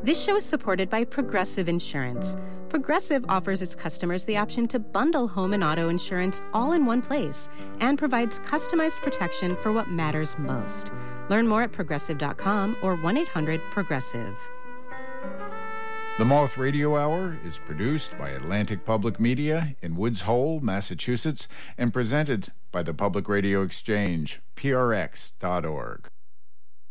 This show is supported by Progressive Insurance. Progressive offers its customers the option to bundle home and auto insurance all in one place and provides customized protection for what matters most. Learn more at progressive.com or 1-800-PROGRESSIVE. The Moth Radio Hour is produced by Atlantic Public Media in Woods Hole, Massachusetts, and presented by the Public Radio Exchange, prx.org.